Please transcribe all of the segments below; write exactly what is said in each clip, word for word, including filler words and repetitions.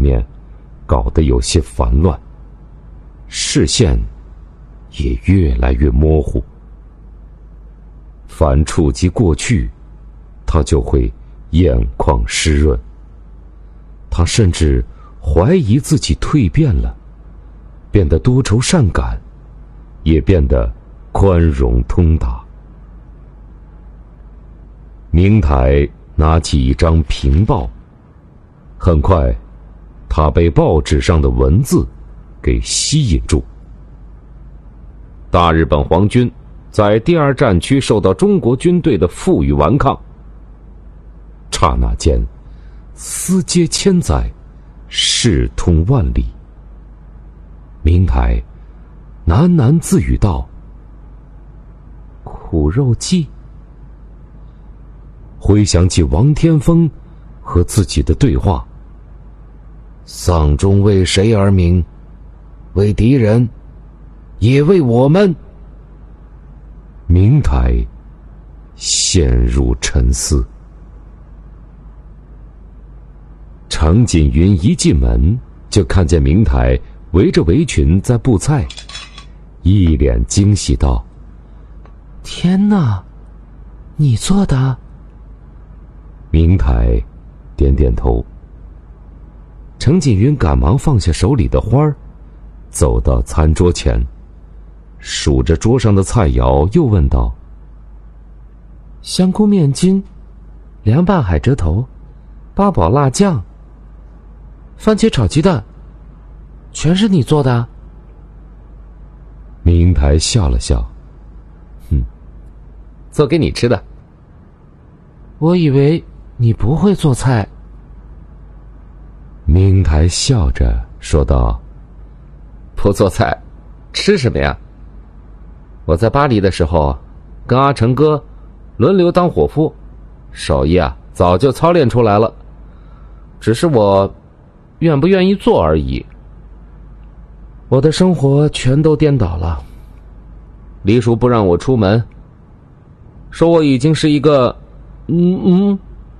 面搞得有些烦乱，视线也越来越模糊。凡触及过去，他就会眼眶湿润。他甚至怀疑自己蜕变了，变得多愁善感，也变得宽容通达。明台拿起一张平报，很快他被报纸上的文字给吸引住。大日本皇军在第二战区受到中国军队的负隅顽抗，刹那间丝接千载，势通万里。明台喃喃自语道：苦肉计。回想起王天风和自己的对话，丧钟为谁而鸣？为敌人，也为我们。明台陷入沉思。程锦云一进门就看见明台围着围裙在布菜，一脸惊喜道：天哪，你做的？明台点点头。程锦云赶忙放下手里的花儿，走到餐桌前，数着桌上的菜肴，又问道：香菇面筋、凉拌海蜇头、八宝辣酱、番茄炒鸡蛋，全是你做的？明台笑了笑：哼，做给你吃的。我以为你不会做菜。明台笑着说道：不做菜，吃什么呀？我在巴黎的时候，跟阿成哥轮流当伙夫，手艺啊早就操练出来了，只是我愿不愿意做而已。我的生活全都颠倒了，黎叔不让我出门，说我已经是一个嗯嗯。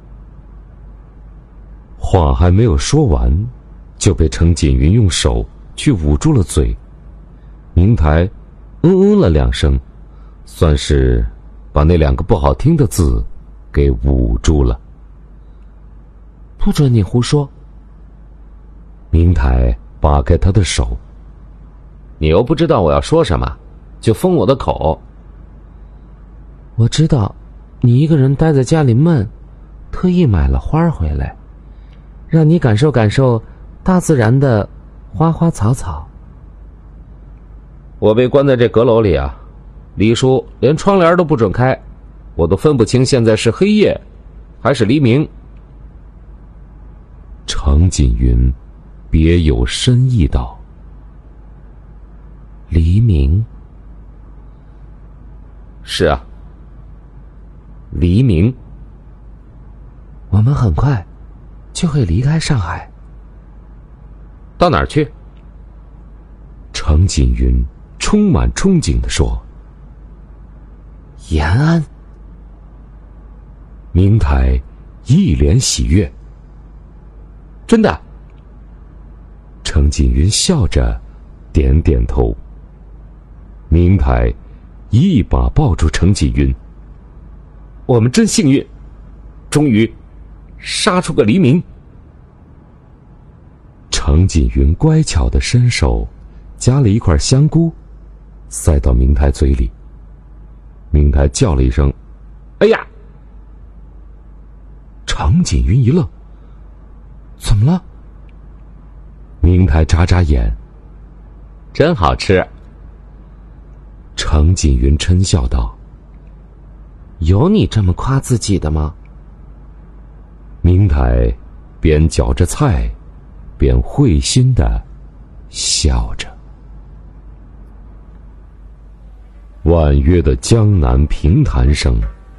话还没有说完，就被程锦云用手去捂住了嘴。明台嗯嗯了两声，算是把那两个不好听的字给捂住了。不准你胡说。明台扒开他的手：你又不知道我要说什么，就封我的口。我知道你一个人待在家里闷，特意买了花回来，让你感受感受大自然的花花草草。我被关在这阁楼里啊，李叔连窗帘都不准开，我都分不清现在是黑夜还是黎明。程锦云别有深意道：黎明。是啊，黎明。我们很快就会离开上海。到哪儿去？程锦云充满憧憬地说：延安。明台一脸喜悦：真的？程锦云笑着点点头。明台一把抱住程锦云：我们真幸运，终于杀出个黎明。程锦云乖巧地伸手夹了一块香菇，塞到明台嘴里。明台叫了一声：哎呀！程锦云一愣：怎么了？明台眨眨眼：真好吃。程锦云嗔笑道：有你这么夸自己的吗？明台边嚼着菜边会心地笑着。婉约的江南平潭声，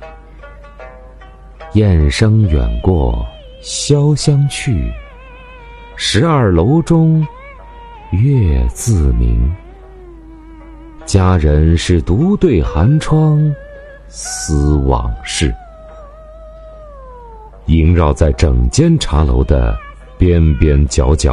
雁声远过潇湘去，十二楼中月自明。佳人是独对寒窗思往事。萦绕在整间茶楼的边边角角，